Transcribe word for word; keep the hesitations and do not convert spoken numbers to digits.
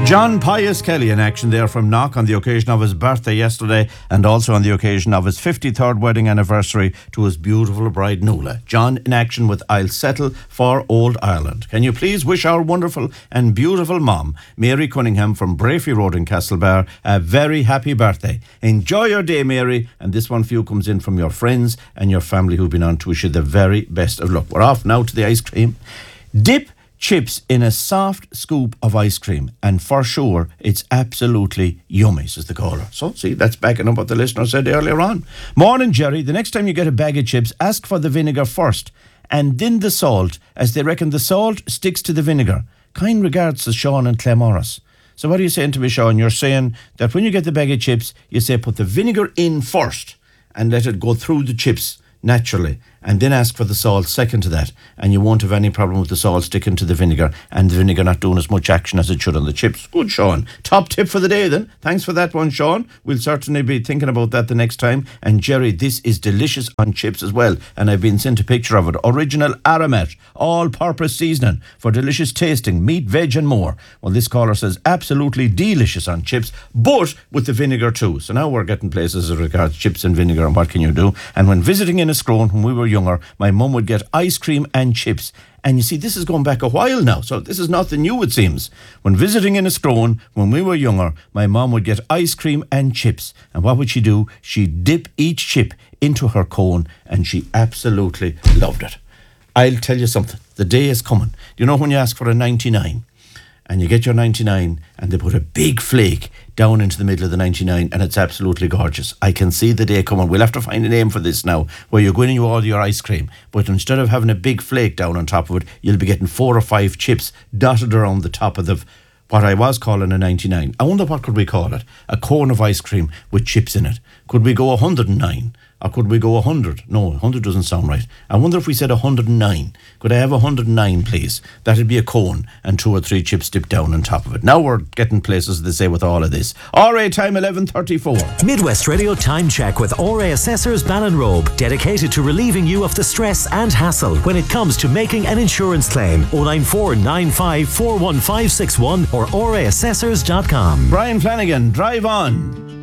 John Pius Kelly in action there from Knock on the occasion of his birthday yesterday and also on the occasion of his fifty-third wedding anniversary to his beautiful bride Nuala. John in action with I'll Settle for Old Ireland. Can you please wish our wonderful and beautiful mom, Mary Cunningham from Brafey Road in Castlebar, a very happy birthday. Enjoy your day, Mary, and this one for you comes in from your friends and your family who've been on to wish you the very best of luck. We're off now to the ice cream. Dip chips in a soft scoop of ice cream, and for sure it's absolutely yummy, says the caller. So see, that's backing up what the listener said earlier on. Morning, Jerry. The next time you get a bag of chips, ask for the vinegar first and then the salt, as they reckon the salt sticks to the vinegar. Kind regards to Sean and Clemorris. So what are you saying to me, Sean? You're saying that when you get the bag of chips, you say put the vinegar in first and let it go through the chips naturally, and then ask for the salt second to that, and you won't have any problem with the salt sticking to the vinegar and the vinegar not doing as much action as it should on the chips. Good, Sean. Top tip for the day then. Thanks for that one, Sean. We'll certainly be thinking about that the next time. And Jerry, this is delicious on chips as well, and I've been sent a picture of it. Original Aramet, all-purpose seasoning for delicious tasting, meat, veg and more. Well, this caller says absolutely delicious on chips, but with the vinegar too. So now we're getting places as regards chips and vinegar, and what can you do? And when visiting in Scrone when we were younger, my mum would get ice cream and chips. And you see, this is going back a while now, so this is nothing new, it seems. When visiting in Scrone when we were younger, my mum would get ice cream and chips. And what would she do? She'd dip each chip into her cone, and she absolutely loved it. I'll tell you something. The day is coming. Do you know when you ask for a ninety-nine? And you get your ninety-nine and they put a big flake down into the middle of the ninety-nine, and it's absolutely gorgeous. I can see the day coming. We'll have to find a name for this now, where you're going to order your ice cream, but instead of having a big flake down on top of it, you'll be getting four or five chips dotted around the top of the, what I was calling a ninety-nine. I wonder what could we call it? A cone of ice cream with chips in it. Could we go one hundred nine? Or could we go one hundred? No, one hundred doesn't sound right. I wonder if we said one hundred nine. Could I have one hundred nine, please? That'd be a cone and two or three chips dipped down on top of it. Now we're getting places, they say, with all of this. All right, time eleven thirty-four. Midwest Radio Time Check with O R A Assessors Ballinrobe, dedicated to relieving you of the stress and hassle when it comes to making an insurance claim. oh nine four nine five four one five six one or O R A assessors dot com. Brian Flanagan, drive on.